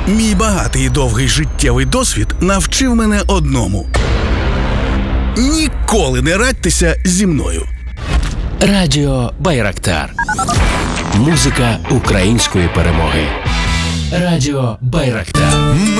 Мій багатий і довгий життєвий досвід навчив мене одному: ніколи не радьтеся зі мною. Радіо Байрактар. Музика української перемоги. Радіо Байрактар.